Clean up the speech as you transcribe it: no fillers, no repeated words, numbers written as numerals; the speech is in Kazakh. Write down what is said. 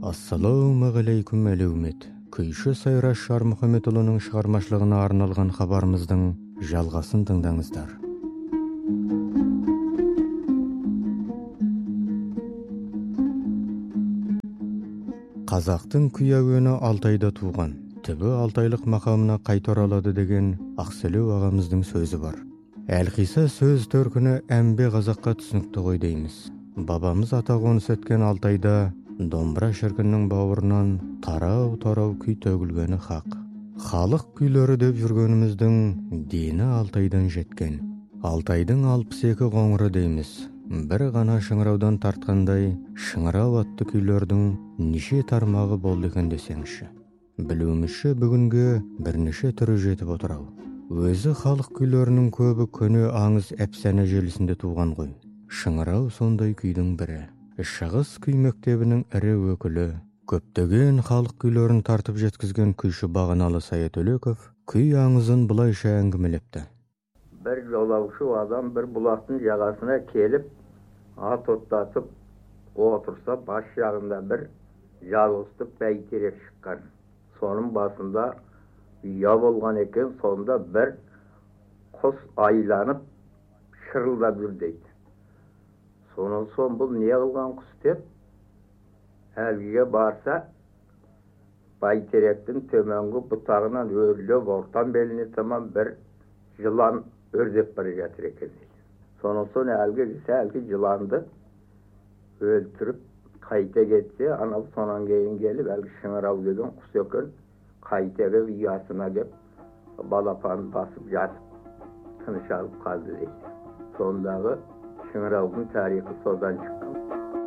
Ассалаумағалейкум әлеумет. Күйші Сайраш Шармұхамедұлының шығармашылығына арналған хабарымыздың жалғасын тыңдаңыздар. Қазақтың күй әуені Алтайда туған, түбі алтайлық мақамына қайта оралады деген Ақселеу ағамыздың сөзі бар. Әлқиса сөз төркіні әмбе қазаққа түсінікті ғой дейміз. Бабамыз ата қоныс еткен Алтайда домбыра шіркіннің бауырынан тарау-тарау күй төгілгені хақ. Халық күйлері деп жүргеніміздің дені Алтайдан жеткен. Алтайдың 62 қоңыры дейміз. Бір ғана шыңыраудан тартқандай шыңырау атты күйлердің неше тармағы болды екен десеңші. Білуімізше бүгінге бірнеше түрі жетіп отырау. Өзі халық күйлерінің көбі көне аңыз әпсәне желісінде туған ғой. Шыңырау сондай күйдің бірі. Шығыс күй мектебінің ірі өкілі, көптеген халық күйлерін тартып жеткізген күйші Бағаналы Саятөлеков күй аңызын былайша әңгімелепті. Bir жолаушы адам bir бұлақтың жағасына келіп, ат оттатып отырса, бас жағында бір жалғыздық бәйтерек шыққан. Соның басында ұя болған екен, сонда бір құс айланып шырылдап жүр дейді. Сонан соң бұл не қылған құс деп, әлгіге барса, бәйтеректің төменгі бұтағынан өрлеп ортан беліне таман бір жылан өрдеп бара жатыр екен дейді. Сонан соң әлгі жыланды өлтіріп қайта кетсе, анау сонан кейін келіп, әлгі шыңырау деген құс екен, қайтаға ұясына кеп, балапанын басып жатып, тыныш алып қалды дейді. Сондағы шыңыраудың тарихы содан